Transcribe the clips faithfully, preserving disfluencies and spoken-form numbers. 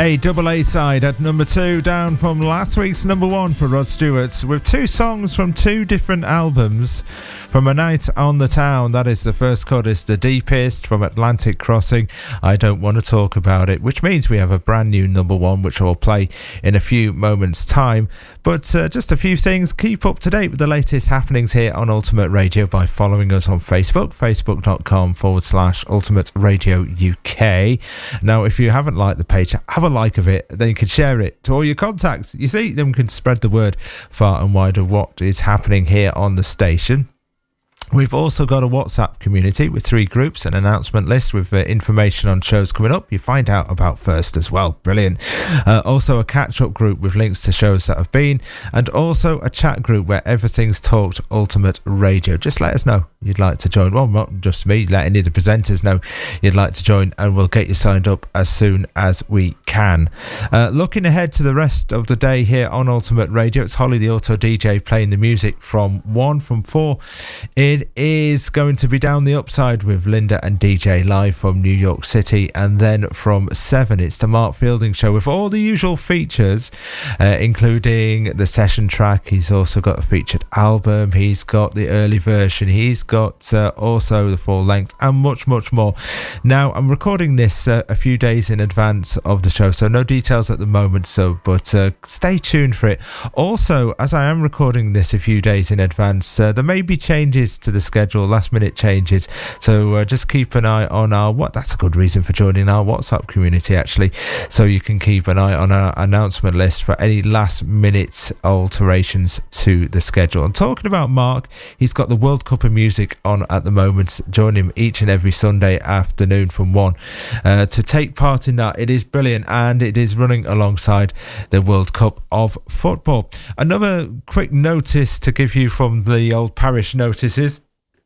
A double A side at number two, down from last week's number one for Rod Stewart, with two songs from two different albums. From A Night on the Town, that is the first cut, is The Deepest from Atlantic Crossing, I Don't Want to Talk About It, which means we have a brand new number one, which I'll play in a few moments' time. But uh, just a few things, keep up to date with the latest happenings here on Ultimate Radio by following us on Facebook, facebook.com forward slash Ultimate Radio U K. Now, if you haven't liked the page, have a like of it, then you can share it to all your contacts. You see, then we can spread the word far and wide of what is happening here on the station. We've also got a WhatsApp community with three groups, an announcement list with uh, information on shows coming up. You find out about first as well. Brilliant. Uh, also a catch-up group with links to shows that have been, and also a chat group where everything's talked Ultimate Radio. Just let us know you'd like to join. Well, not just me, let any of the presenters know you'd like to join, and we'll get you signed up as soon as we can. Uh, looking ahead to the rest of the day here on Ultimate Radio, it's Holly the Auto D J playing the music from one, from four. It is going to be Down the Upside with Linda and D J live from New York City, and then from seven it's the Mark Fielding Show with all the usual features, uh, including the session track. He's also got a featured album, he's got the early version, he's got uh, also the full length, and much much more. Now I'm recording this uh, a few days in advance of the show, so no details at the moment, so but uh, stay tuned for it. Also, as I am recording this a few days in advance, uh, there may be changes to the schedule, last minute changes, so uh, just keep an eye on our what that's a good reason for joining our WhatsApp community actually, so you can keep an eye on our announcement list for any last minute alterations to the schedule. And talking about Mark, he's got the World Cup of Music on at the moment. Join him each and every Sunday afternoon from one uh, to take part in that. It is brilliant, and it is running alongside the World Cup of Football. Another quick notice to give you from the old parish notices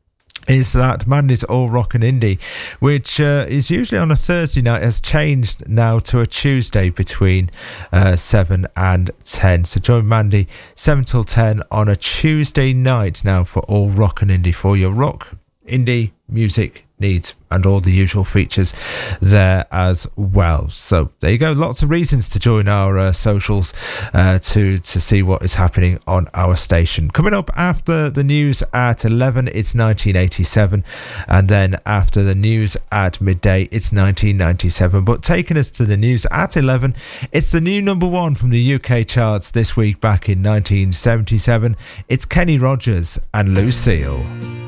is that Mandy's All Rock and Indie, which uh, is usually on a Thursday night, has changed now to a Tuesday between uh, seven and ten. So join Mandy seven till ten on a Tuesday night now for All Rock and Indie, for your rock, indie music needs, and all the usual features there as well. So there you go, lots of reasons to join our uh, socials uh, to to see what is happening on our station. Coming up after the news at eleven, it's nineteen eighty-seven, and then after the news at midday, it's nineteen ninety-seven. But taking us to the news at eleven, it's the new number one from the U K charts this week back in nineteen seventy-seven. It's Kenny Rogers and Lucille.